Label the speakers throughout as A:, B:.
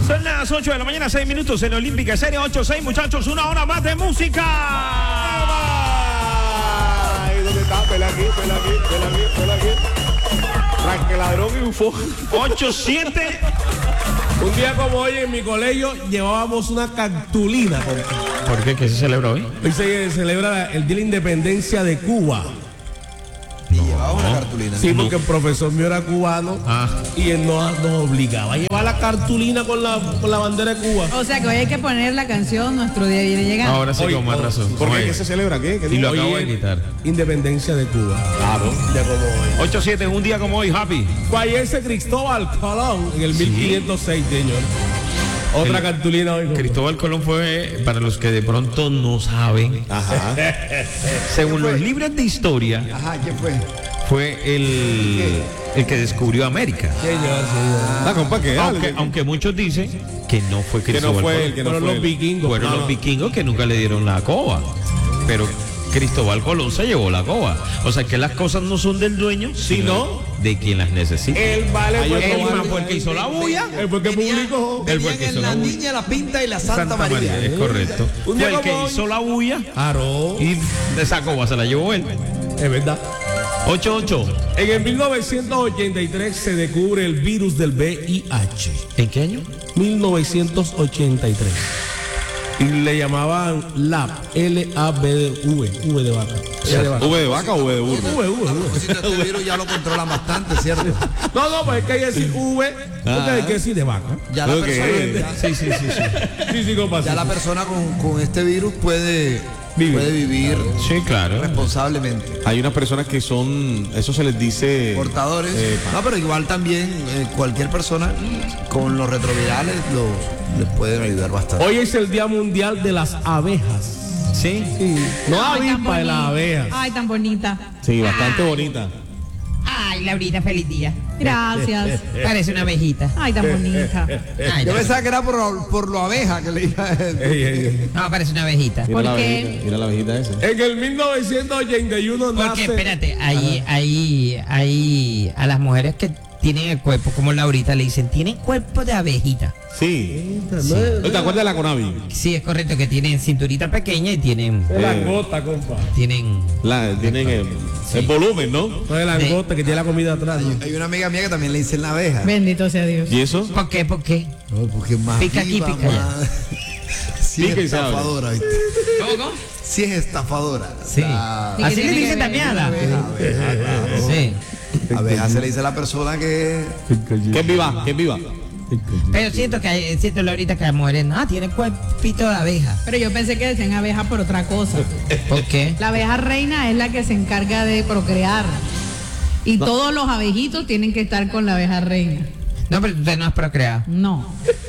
A: Son las 8 de la mañana, 6 minutos en Olímpica Serie 8-6, muchachos, una hora más de música.
B: Ay, ¿dónde está? Pela aquí. Ranqueladrón y UFO.
A: 8-7.
C: Un día como hoy en mi colegio llevábamos una cartulina.
A: ¿Por qué? ¿Qué se celebra hoy?
C: Hoy se celebra el Día de la Independencia de Cuba.
D: Y llevaba una cartulina.
C: Sí, porque el profesor mío era cubano y él nos obligaba a llevar la cartulina con la bandera de Cuba.
E: O sea que hoy hay que poner la canción Nuestro Día Viene Llegando.
A: Ahora sí, con más razón.
B: ¿Por qué? ¿Qué se celebra? ¿Qué?
A: Y lo
C: Hoy
A: acabo de
C: es
A: quitar.
C: Independencia de Cuba.
B: Claro.
C: Ya como hoy.
A: 8-7, un día como hoy, Happy.
C: Fallece Cristóbal Colón en el 1506, señor. Otra cartulina hoy.
A: Cristóbal Colón fue, para los que de pronto no saben,
B: Ajá.
A: según los libros de historia,
D: Ajá, ¿quién fue?
A: fue el que descubrió América.
C: Señor.
B: Compa, ¿qué?
A: Aunque muchos dicen que no fue
B: Que
A: Cristóbal
B: no fue
A: Colón.
B: el que no
C: Fueron
B: fue
C: los
B: el-
C: vikingos.
A: Fueron los vikingos que nunca le dieron la coba. Pero Cristóbal Colón se llevó la coba. O sea que las cosas no son del dueño, sino de quien las necesita.
C: El vale
B: Ay,
C: fue
B: yo
A: Él
B: no
A: mismo fue el que hizo la bulla.
C: el porque publicó.
A: Él fue el
D: Venían
A: que hizo
D: en
A: la
D: la
A: bulla.
D: Niña, la Pinta y la Santa María.
A: Es correcto.
C: Un
A: Fue
C: día
A: el que
C: como hoy.
A: hizo la bulla
C: Aro.
A: y de esa coba se la llevó él.
C: Es verdad.
A: 8-8.
C: En el 1983 se descubre el virus del VIH.
A: ¿En qué año?
C: 1983. Y le llamaban LAV, L-A-B-V, V de vaca.
B: ¿V de vaca o V de burro?
D: Este virus ya lo controlan bastante, ¿cierto?
C: No, pues es que hay que decir V, porque hay que decir de vaca.
D: Ya la
B: Ok.
D: persona,
A: Sí.
C: Sí, compa.
D: ya la persona con este virus puede vivir
A: Sí, claro.
D: responsablemente.
B: Hay unas personas que son, eso se les dice...
D: Portadores. No, pero igual también cualquier persona con los retrovirales les pueden ayudar bastante.
C: Hoy es el Día Mundial de las Abejas.
A: Sí.
C: Sí. No
E: Ay, tan
C: avispa de las
E: bonita.
C: abejas.
E: Ay, tan bonita.
B: Sí, bastante bonita.
F: Ay, Laurita, feliz día.
E: Gracias.
F: Parece una abejita.
E: Ay, tan bonita.
F: Ay,
D: Yo
F: no.
D: pensaba que era por lo abeja que le iba a decir.
C: Ey.
F: No, parece una abejita.
B: Mira
E: ¿Por
B: la
E: qué?
B: abejita, mira la abejita esa.
C: En el 1981
F: Porque,
C: nace.
F: espérate, ahí a las mujeres que tienen el cuerpo, como Laurita, le dicen, tienen cuerpo de abejita.
B: Sí. ¿Te acuerdas de la Conavi?
F: Sí, es correcto, que tienen cinturita pequeña y tienen...
C: Es langota, compa.
F: tienen
B: Tienen el volumen, ¿no?
C: No es langota que tiene la comida atrás. ¿no?
D: Hay una amiga mía que también le dicen la abeja.
E: Bendito sea Dios.
B: ¿Y eso?
F: ¿Por qué? ¿Por qué?
D: No, porque es más
F: Pica aquí,
D: viva,
F: pica allá.
D: más... Sí,
B: Pica y
D: es
B: sabe.
D: estafadora, ¿viste?
F: ¿Cómo?
D: Sí es estafadora.
F: Sí.
D: La
E: ¿Y qué
F: Así le
E: tiene que
F: dicen
E: ver?
F: también a la...
D: abeja, claro.
F: Sí.
D: Abeja se le dice a la persona que...
B: ¿Qué es viva? ¿Qué es viva?
F: Pero siento Laurita que las mujeres, tienen cuerpito de abeja.
E: Pero yo pensé que decían abeja por otra cosa.
F: ¿Por qué?
E: La abeja reina es la que se encarga de procrear. Y todos los abejitos tienen que estar con la abeja reina.
F: No, pero usted no has procreado.
E: No.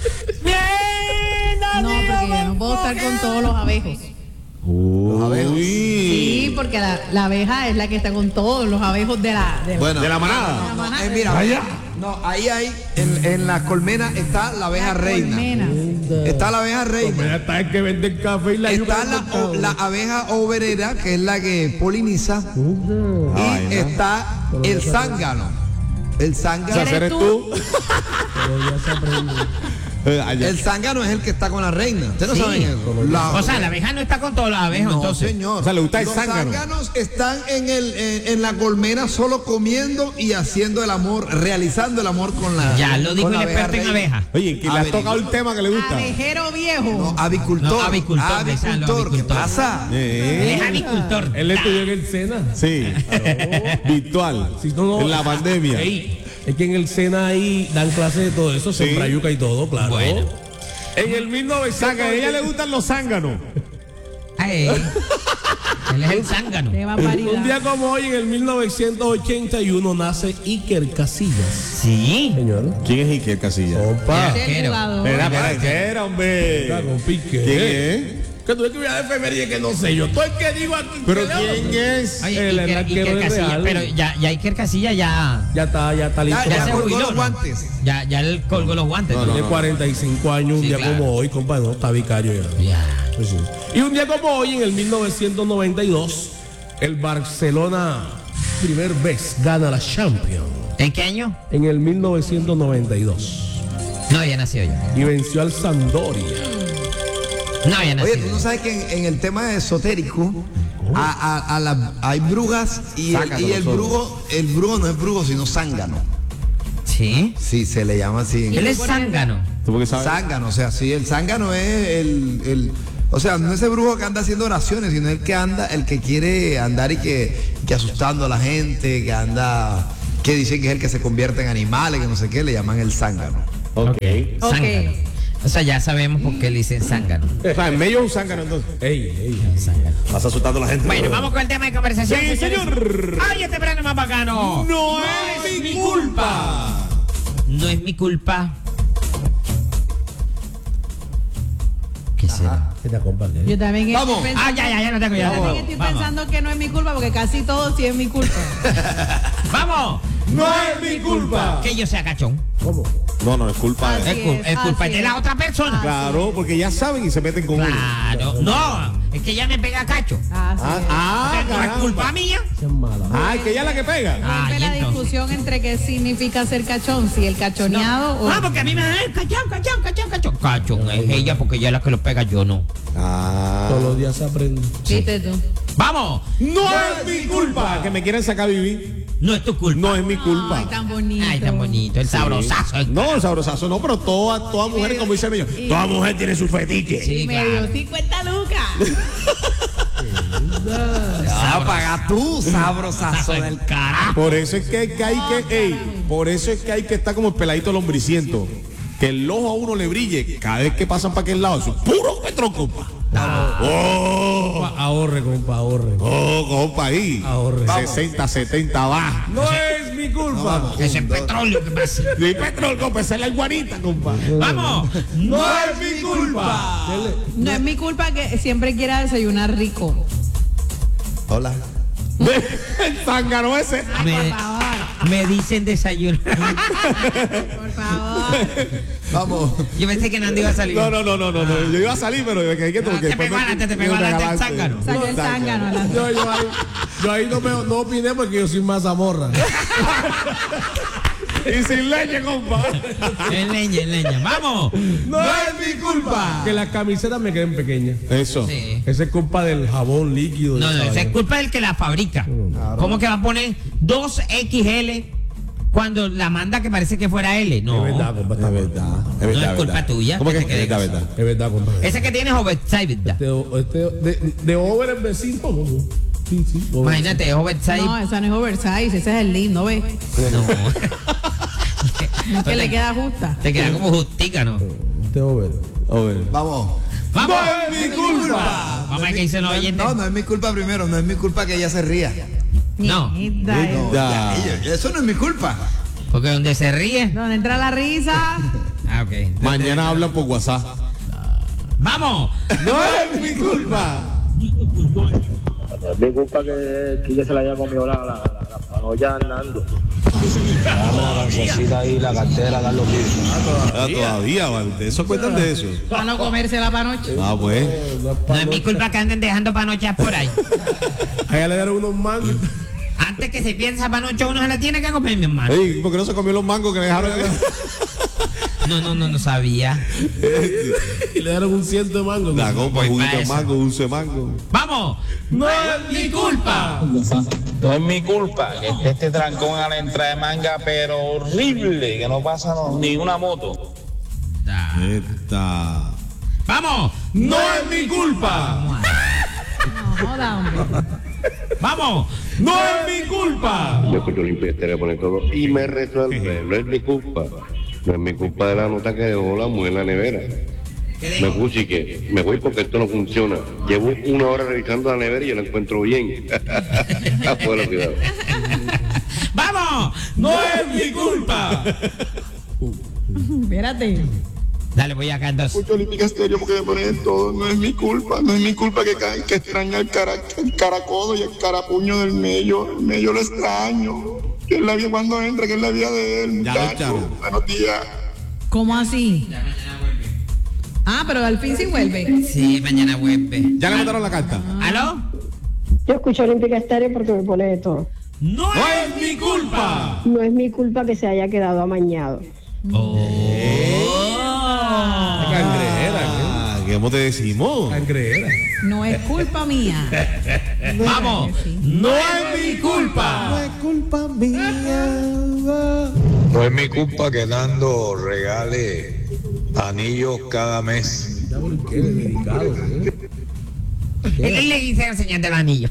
E: No, porque yo no puedo estar con todos los abejos.
D: abejos.
E: Sí, porque la abeja es la que está con todos los abejos de la
D: Bueno,
B: De la manada.
E: la manada.
D: mira, no, ahí hay, en las colmenas está la abeja reina.
E: colmena.
D: Está la abeja reina.
C: Mira, está el que vende el café y la yuca
D: Está
C: del mercado.
D: la abeja obrera, que es la que poliniza.
B: Ay,
D: Y
B: ¿no?
D: está el zángano. El
B: O sea,
D: zángano.
B: eres tú.
C: Pero ya se aprende.
B: Allá.
D: El zángano es el que está con la reina. ¿Ustedes no
F: Sí.
D: saben eso?
F: O sea, la abeja no está con todos los abejos,
D: No,
F: entonces.
D: señor.
B: O sea, le gusta el
D: Los
B: zángano.
D: zánganos están en la colmena solo comiendo y haciendo el amor, realizando el amor con la.
F: Ya lo dijo
D: con
F: el
D: la
F: experto en
D: reina.
F: abeja.
B: Oye, que le has tocado el tema que le gusta.
E: Abejero viejo.
D: No, avicultor.
F: No, avicultor,
D: Avicultor.
F: Gonzalo,
D: ¿Qué
F: avicultor.
D: pasa?
F: Él es avicultor.
C: Él estudió en el SENA.
B: Sí. Virtual.
C: Si no,
B: En la pandemia.
C: Ey, es que en el SENA ahí dan clases de todo eso,
B: Sí.
C: sembra yuca y todo, claro.
F: Bueno.
C: En el 1900.
B: O sea, que a ella le gustan los zánganos.
F: Ay, él es el zángano.
E: Qué barbaridad.
C: Un día como hoy, en el 1981, nace Iker Casillas.
F: Sí.
C: Señor.
B: ¿Quién es Iker Casillas?
C: Opa.
E: El jugador.
B: Espera, ¿qué era, hombre?
C: Con Piqué.
B: ¿Quién es?
C: Que tú escribías de efeméride que no sé yo. Todo el que digo aquí.
B: ¿Pero
C: que
B: quién
C: leo,
B: es?
F: Oye,
C: El
F: Iker
C: arquero de
F: Casillas,
C: Real.
F: pero ya Iker Casillas ya
C: Ya está listo.
F: Ya se
D: colgó
F: jubiló,
D: los
F: ¿no?
D: guantes.
F: ya él colgó los guantes.
B: No,
F: ¿no?
C: Tiene 45 años, un
F: Sí,
C: día
F: claro.
C: como hoy, compadre, no, está vicario ya.
F: Ya.
C: Pues sí. Y un día como hoy, en el 1992, el Barcelona, primer vez, gana la Champions.
F: ¿En qué año?
C: En el 1992.
F: No había nacido yo.
C: Y venció al Sampdoria.
F: No había nacido.
D: Oye, tú no sabes que en el tema esotérico hay brujas y el brujo no es brujo, sino zángano.
F: Sí.
D: Sí, se le llama así.
F: Él es zángano.
B: ¿Tú por qué sabes?
D: Zángano, o sea, sí, el zángano es o sea, no es ese brujo que anda haciendo oraciones, sino el que quiere andar y que asustando a la gente, que dicen que es el que se convierte en animales, que no sé qué, le llaman el zángano.
B: Ok.
F: Zángano. O sea, ya sabemos por qué le dicen zángano.
B: O sea, en medio es un zángano entonces.
F: Zángano.
B: Vas asustando a la gente.
F: Bueno, vamos con el tema de conversación.
B: Sí, señor.
F: ¡Ay, este verano más bacano!
B: No es mi culpa.
F: No es mi culpa. ¿Qué será?
C: ¿Qué te acompaña?
E: Yo también
D: Vamos.
E: estoy pensando,
F: Ya lo tengo.
E: yo también estoy pensando que no es mi culpa porque casi todo sí es mi culpa.
F: ¡Vamos!
B: No es mi culpa.
F: Que yo sea cachón.
C: ¿Cómo?
B: No es culpa.
E: Así
F: Es culpa
E: así
F: de la
E: es.
F: otra persona.
B: Claro, porque ya saben y se meten con uno.
F: Claro. No, es que ella me pega cacho.
E: Así es.
F: O sea, no es
B: caramba.
F: culpa mía.
C: Esa es mala.
B: Ay, que ella es la que pega.
E: Vuelve
F: Ay,
E: la
F: entonces.
E: discusión entre qué significa ser cachón, si el cachoneado o...
F: Ah, porque a mí me da cachón. Cachón es ella porque ella es la que lo pega, yo no.
C: Todos los días se aprende.
E: Viste tú.
F: ¡Vamos!
B: No es mi culpa que me quieren sacar a vivir.
F: No es tu culpa.
B: No es mi culpa.
E: Ay, tan bonito.
F: Ay, tan bonito. El sabrosazo.
B: No, el sabrosazo no, pero toda mujer, como dice el niño, toda mujer tiene su fetiche.
F: Sí,
E: Me dio
F: claro.
E: 50 lucas.
D: Paga tú, sabrosazo del carajo.
B: Por eso es que por eso es que hay que estar como el peladito lombriciento. Que el ojo a uno le brille cada vez que pasan para aquel lado. Eso es puro petrón, compa.
C: Ahorre, compa, ahorre.
B: Compa, ahí.
C: Ahorre.
B: 60, 70 va.
C: No es mi culpa.
F: Ese es petróleo que pasa.
B: Ni petróleo, compa, esa es la iguanita, compa.
F: ¡Vamos!
B: No es mi culpa.
E: No es mi culpa que siempre quiera desayunar rico.
D: Hola.
B: El zángano ese.
E: Por favor,
F: Me dicen desayuno.
E: por favor.
D: Vamos.
F: Yo pensé que Nando iba a salir.
B: No. Yo iba a salir, pero me quedé quieto porque
F: Te pegó adelante el zángano.
E: Salió el zángano.
C: Yo ahí no opiné porque yo soy mazamorra.
B: Y sin leche, compa.
F: En leña. ¡Vamos!
B: No es mi culpa.
C: Que las camisetas me queden pequeñas.
B: Eso.
F: Sí.
C: Esa es culpa del jabón líquido.
F: No,
C: de esa
F: esa es
C: vaina.
F: culpa del que la fabrica. ¿Cómo que va a poner 2XL cuando la manda que parece que fuera L? No.
C: Es verdad, compa.
B: Es verdad.
F: No es culpa tuya,
B: ¿Cómo
F: que
B: que
F: te quede
B: es verdad?
C: Es verdad, compa.
F: Ese que tienes oversize, ¿verdad?
C: De over el vecino. ¿No? Sí. over.
F: Imagínate, es oversize.
E: No, esa no es oversize, ese es el lean, ¿no ves?
F: No.
E: Es que le queda justa.
F: Te queda como justica, ¿no?
C: De over.
D: Vamos.
F: ¡Vamos!
B: No es mi culpa.
F: Vamos a ver qué dicen los oyentes.
D: No es mi culpa primero, no es mi culpa que ella se ría.
F: No.
E: Mierda,
D: No,
B: Ya.
D: eso no es mi culpa.
F: Porque donde se ríe.
E: Donde entra la risa.
F: Ah, ok.
B: Mañana hablan por WhatsApp.
F: ¡Vamos!
B: No es mi culpa.
G: Es mi culpa que ella se la haya comido la panoya andando. Dame la gancecita ahí, la cartera, Carlos Vives.
B: Todavía, ¿vale? ¿Eso cuentan de eso?
E: Para no comerse la panoche.
B: Ah, pues.
F: No es mi culpa que anden dejando panochas por ahí.
C: A ella le dieron unos mangos.
F: Antes que se piensa panocha, uno se la tiene que comer, mi hermano.
B: Ey, ¿por qué no se comió los mangos que le dejaron?
F: No sabía.
C: Y le dieron un ciento de mango.
B: La compa,
F: Voy
B: juguito
F: pa'
B: de
F: eso.
B: mango, dulce de mango.
F: ¡Vamos! ¡No es mi culpa!
G: No es mi culpa que esté este trancón a la entrada de Manga, pero horrible, que no pasa ni una moto.
B: Esta.
F: ¡Vamos!
B: No es mi culpa.
E: No, joda, hombre.
F: ¡Vamos!
B: No es mi culpa.
H: Yo escucho limpio estéreo, pone todo y me resuelve. No es mi culpa. No es mi culpa de la nota que dejó la mujer en la nevera. Me puse y que me voy porque esto no funciona. Llevo 1 hora revisando la nevera y yo la encuentro bien. Afuera, cuidado.
F: ¡Vamos!
B: No es mi culpa.
E: Espérate.
F: Dale, voy acá entonces.
I: Escucho Olímpica Estéreo porque me ponen todo, no es mi culpa que extraña el caracodo y el carapuño del medio, el medio lo extraño, que es la vida cuando entra, que es la vida de él,
B: Ya lo
I: muchacho,
B: echaron.
I: buenos días.
E: ¿Cómo así? Ah, pero al fin sí vuelve.
F: Sí, mañana vuelve.
B: Ya le mandaron la carta.
F: ¿Aló?
J: Yo escucho Olímpica Estéreo porque me pone de todo.
F: ¡No
B: No es mi culpa.
J: No es mi culpa que se haya quedado amañado.
F: ¡Oh!
B: ¿qué te decimos?
C: Cangrera.
E: No es culpa mía.
F: Vamos.
C: No es mi culpa.
B: No es culpa mía.
K: No es mi culpa que Nando regale anillos cada mes.
C: Ya, ¿por qué? Delicado,
F: Él le dice al señor del anillo.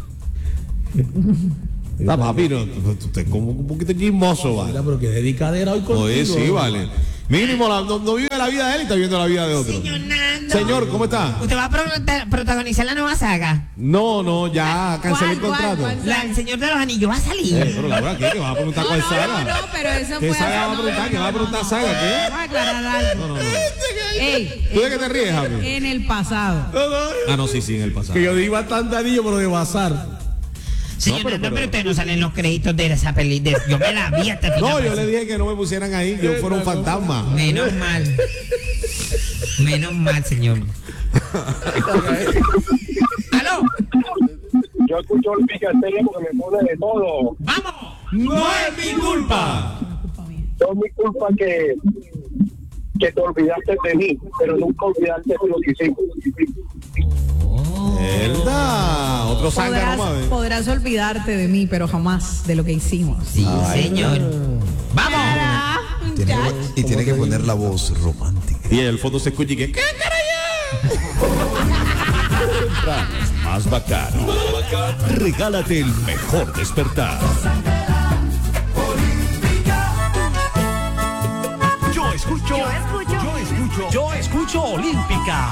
B: Está papi, no, usted es como un poquito chismoso, vale.
C: Mira, pero que dedicadera hoy contigo.
B: Oye, sí, vale. Mínimo, no vive la vida de él y está viviendo la vida de otro.
F: Señor Nando.
B: Señor, ¿cómo está?
F: ¿Usted va a protagonizar la nueva saga?
B: No, ya cancelé el contrato.
F: El señor de los anillos va a salir.
B: Pero la verdad, ¿qué? ¿Vas a preguntar cuál saga?
E: No, pero eso
B: ¿Qué
E: fue
B: saga va a preguntar? ¿Qué va a preguntar saga? ¿Qué?
E: Voy a aclarar algo.
B: No.
E: Ey,
B: ¿Tú de qué te ríes, Javi?
E: en el pasado.
B: Ah, no, sí, en el pasado.
C: Que yo di bastante anillo, pero de bazar.
F: Señor Nando, pero ustedes no salen los créditos de esa peli. Yo me la vi hasta el final.
B: No, yo le dije que no me pusieran ahí, que yo fuera un fantasma.
F: Menos mal. Menos mal, señor. ¿Aló?
G: Yo escucho el picastería porque me pone de todo.
F: ¡Vamos!
B: ¡No es mi culpa!
G: No es mi culpa que te olvidaste de mí, pero nunca olvidaste de lo que hicimos.
B: ¿Verdad? Otro sanga nomás.
E: Podrás olvidarte de mí, pero jamás de lo que hicimos.
F: Sí, señor. ¡Vamos!
D: Y tiene que poner la voz romántica.
B: Y en el fondo se escucha y que ¿qué carajo?
L: Más bacano. Regálate el mejor despertar. Yo escucho Olímpica.